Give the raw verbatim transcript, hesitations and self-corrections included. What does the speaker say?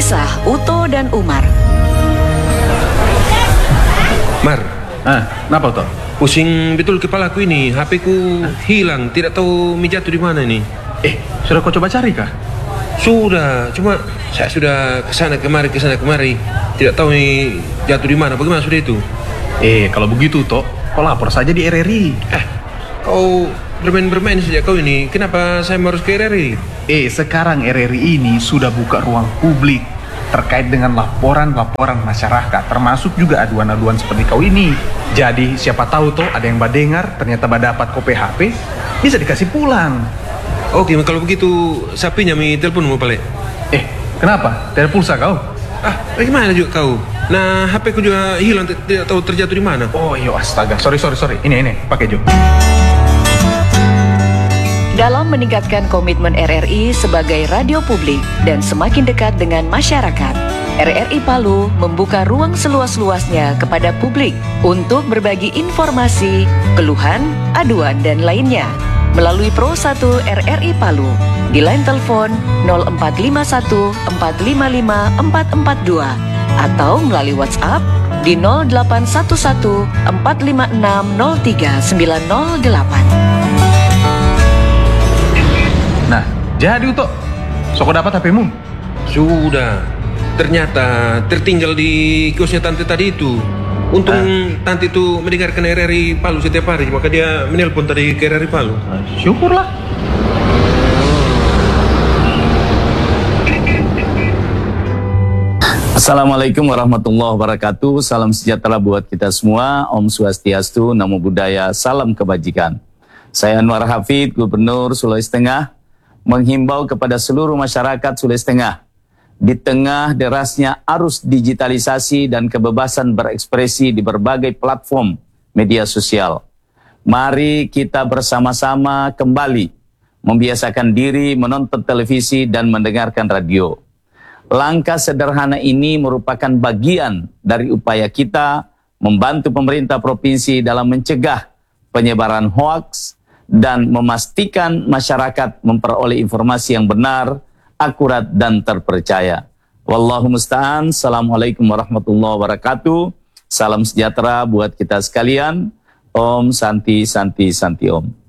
Kisah Uto dan Umar. Mar, ah, kenapa toh? pusing betul kepalaku ini. H P ku hilang, tidak tahu mi jatuh di mana ini. Eh, sudah kau coba cari kah? Sudah, cuma saya sudah kesana kemari kesana kemari, tidak tahu mi jatuh di mana. Bagaimana sudah itu? Eh, kalau begitu toh, kau lapor saja di R R I. Eh, kau bermain-bermain saja kau ini. Kenapa saya harus ke R R I? Eh, sekarang R R I ini sudah buka ruang publik terkait dengan laporan-laporan masyarakat, termasuk juga aduan-aduan seperti kau ini. Jadi siapa tahu toh ada yang badengar, ternyata dapat kopi H P, bisa dikasih pulang. Oke, kalau begitu sapinya mi telepon mau balik. Eh, kenapa? Tidak pulsa kau? Ah, bagaimana juga kau? Nah, H P ku juga hilang, tidak tahu terjatuh di mana. Oh iya, astaga, sorry sorry sorry. Ini ini, pakai Jo. Dalam meningkatkan komitmen R R I sebagai radio publik dan semakin dekat dengan masyarakat, R R I Palu membuka ruang seluas-luasnya kepada publik untuk berbagi informasi, keluhan, aduan, dan lainnya melalui Pro satu R R I Palu di line telepon nol empat lima satu empat lima lima empat empat dua atau melalui WhatsApp di nol delapan satu satu empat lima enam nol tiga sembilan nol delapan. Nah, jadi Uto, sok dapat H P-mu? Sudah, ternyata tertinggal di kiosnya tante tadi itu. Untung ah. tante itu mendengarkan R R I Palu setiap hari, maka dia menelpon tadi ke R R I Palu. Nah, syukurlah. Assalamualaikum warahmatullahi wabarakatuh. Salam sejahtera buat kita semua. Om Swastiastu, Namo Buddhaya, salam kebajikan. Saya Anwar Hafid, Gubernur Sulawesi Tengah, menghimbau kepada seluruh masyarakat Sulawesi Tengah di tengah derasnya arus digitalisasi dan kebebasan berekspresi di berbagai platform media sosial. Mari kita bersama-sama kembali membiasakan diri menonton televisi dan mendengarkan radio. Langkah sederhana ini merupakan bagian dari upaya kita membantu pemerintah provinsi dalam mencegah penyebaran hoaks dan memastikan masyarakat memperoleh informasi yang benar, akurat, dan terpercaya. Wallahu musta'an. Assalamualaikum warahmatullahi wabarakatuh. Salam sejahtera buat kita sekalian. Om Santi Santi Santi Om.